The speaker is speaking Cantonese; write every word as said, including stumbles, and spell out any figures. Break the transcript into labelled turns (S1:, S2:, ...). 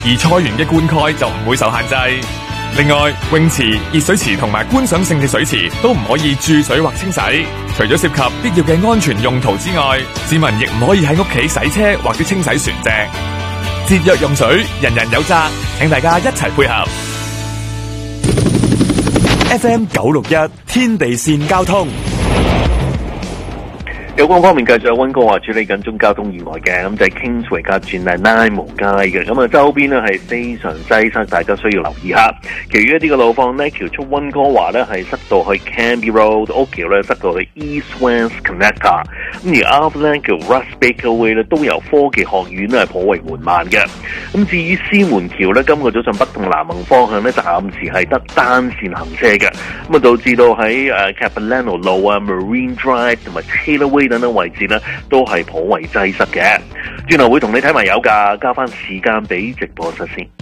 S1: 而菜園嘅灌溉就唔會受限制。另外，泳池、熱水池同埋觀賞性嘅水池都唔可以注水或清洗。除咗涉及必要嘅安全用途之外，市民亦唔可以喺屋企洗車或者清洗船隻。節約用水，人人有責，請大家一齊配合。F M 九六一天地線交通。
S2: 有關方面繼續有溫哥華處理緊宗交通意外嘅，咁就係 Kingsway 加轉係 Nine 街嘅，咁啊周邊呢係非常擠塞，大家需要留意下。其餘一啲嘅路況呢，橋出溫哥華呢係塞到去 Canby Road， 屋橋呢塞到去 East West Connector， 咁而 Outland 橋 Russ Baker Way 呢都由科技學院呢係頗為緩慢嘅。咁至於獅門橋呢，今個早上北同南行方向呢暫時係得單線行車嘅，咁啊導致到喺誒 Capilano 路啊、Marine Drive 同埋 Taylor Way等等位置呢都係頗為擠塞嘅。轉頭會同你睇埋有㗎，交翻時間俾直播室先。